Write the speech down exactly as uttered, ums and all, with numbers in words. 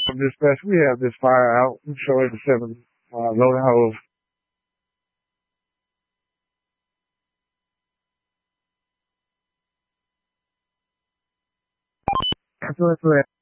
From dispatch, we have this fire out. We show eighty-seven, uh, loading hose. That's what it's